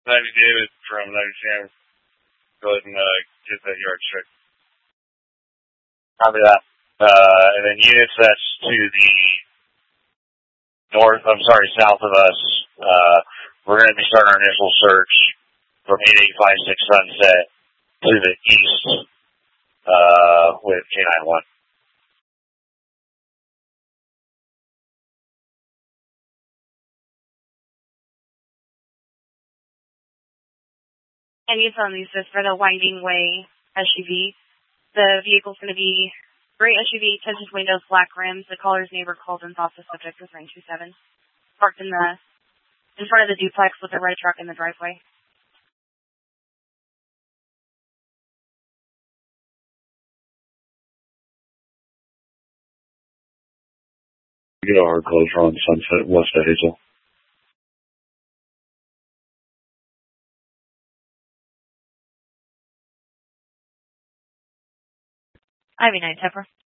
David from 97. Go ahead and get that yard check. Copy that. And then units that's to the south of us, we're going to be starting our initial search from 8856 Sunset to the east with K91. And it's on these for the Winding Way SUV. The vehicle's going to be gray SUV, tinted windows, black rims. The caller's neighbor called and thought the subject was 927. Parked in front of the duplex with the red truck in the driveway. Get our closure on Sunset west of Hazel. Ivy 9 Tepper.